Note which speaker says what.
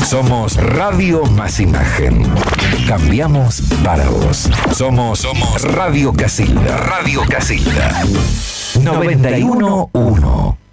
Speaker 1: Somos Radio Más Imagen. Cambiamos para vos. Somos Radio Casilda. Radio Casilda. 91.1.